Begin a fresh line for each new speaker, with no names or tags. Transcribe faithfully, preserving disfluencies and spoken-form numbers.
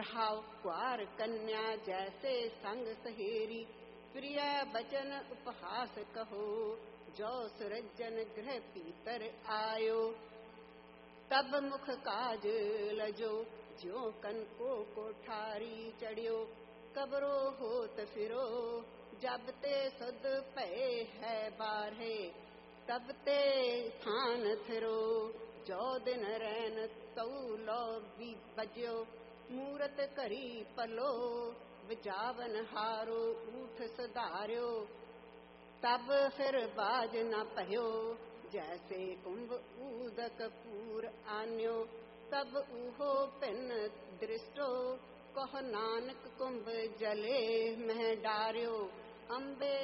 रहाओ कुआर कन्या जैसे संग सहेरी, प्रिय बचन उपहास कहो, जो सुरजन गृह पीतर आयो। तब मुख काज लजो, ज्यों कनको कोठारी चढ़ियो, कबरो होत फिरो, जब ते सुध भय है बारहे, तब ते थान थिरो, जो दिन रैन तऊ लो बज्यो, मूरत करी पलो, विजावन हारो ऊठ सुधार्यो। तब फिर बाज न पह्यो, जैसे कुंभ ऊदक पूर आन्यो, तब ऊहो पिन दृष्टो, कह नानक कुंभ जले मह डार्यो। अम्बे